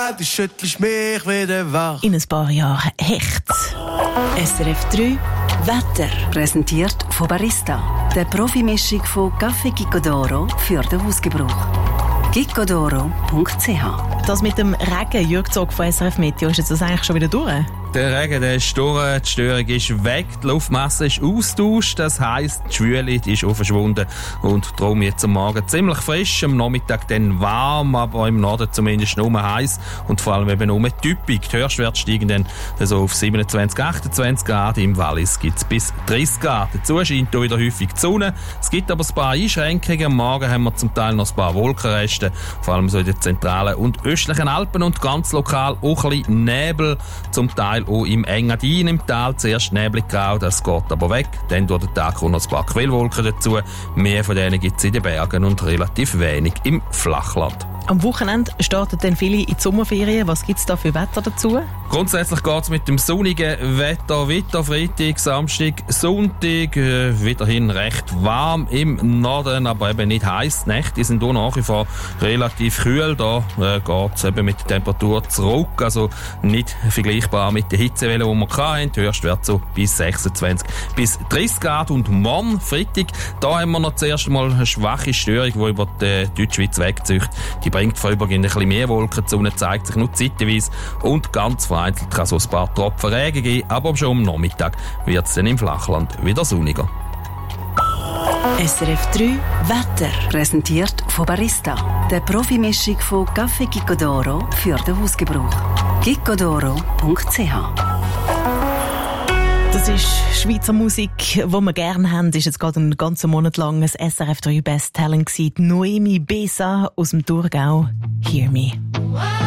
du schüttelst mich wieder wach. In ein paar Jahren Hecht. SRF 3 Wetter. Präsentiert von Barista. Der Profimischung von Café Gicodoro für den Hausgebrauch. gicodoro.ch. Das mit dem Regen, Jürg Zog von SRF Meteo, ist jetzt das eigentlich schon wieder durch? Der Regen der ist durch, die Störung ist weg, die Luftmasse ist austauscht, das heisst, die Schwüle ist auch verschwunden und darum jetzt am Morgen ziemlich frisch, am Nachmittag dann warm, aber im Norden zumindest nur heiß und vor allem eben nur typisch. Die Höchstwerte steigen dann so auf 27, 28 Grad, im Wallis gibt es bis 30 Grad. Dazu scheint hier wieder häufig die Sonne, es gibt aber ein paar Einschränkungen, am Morgen haben wir zum Teil noch ein paar Wolkenreste, vor allem so in den zentralen und östlichen Alpen und ganz lokal auch ein bisschen Nebel, zum Teil auch im Engadin im Tal. Zuerst neblig grau, das geht aber weg. Dann durch den Tag kommen noch ein paar Quellwolken dazu. Mehr von denen gibt es in den Bergen und relativ wenig im Flachland. Am Wochenende starten dann viele in die Sommerferien. Was gibt es da für Wetter dazu? Grundsätzlich geht es mit dem sonnigen Wetter weiter. Freitag, Samstag, Sonntag. Weiterhin recht warm im Norden, aber eben nicht heiß. Die Nächte sind auch nach wie vor relativ kühl. Da geht es eben mit der Temperatur zurück. Also nicht vergleichbar mit der Hitzewelle, die wir hatten. Die Höchstwerte so bis 26 bis 30 Grad. Und morgen, Freitag, da haben wir noch zuerst einmal eine schwache Störung, die über die Deutschschweiz wegzieht. Die bringt vorübergehend ein bisschen mehr Wolken, die Sonne zeigt sich nur zeitweise und ganz vereinzelt kann so ein paar Tropfen Regen geben, aber schon am Nachmittag wird es dann im Flachland wieder sonniger. SRF 3 Wetter. Präsentiert von Barista. Der Profimischung von Café Gicodoro für den Hausgebrauch. gicodoro.ch. Das ist Schweizer Musik, die wir gerne haben. Das war jetzt gerade einen ganzen Monat lang ein SRF 3 Best Talent gewesen. Noemi Besa aus dem Thurgau. Hear Me.